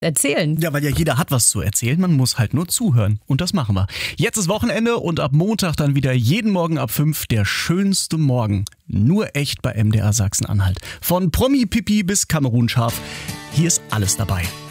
erzählen. Ja, weil ja jeder hat was zu erzählen, man muss halt nur zuhören. Und das machen wir. Jetzt ist Wochenende und ab Montag dann wieder jeden Morgen ab 5 der schönste Morgen. Nur echt bei MDR Sachsen-Anhalt. Von Promi-Pipi bis Kamerun-Schaf. Hier ist alles dabei.